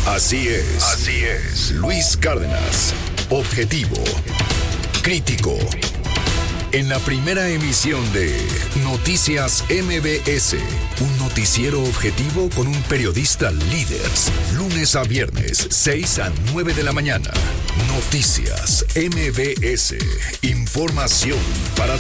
Así es. Luis Cárdenas. Objetivo. Crítico. En la primera emisión de Noticias MBS, un noticiero objetivo con un periodista líder. Lunes a viernes, 6 a 9 de la mañana. Noticias MBS. Información para